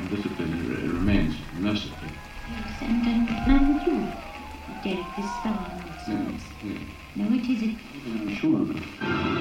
discipline remains necessary. Yes, and man with you, Derek, this fellow nonsense. Yes. No, it isn't. I'm sure of it.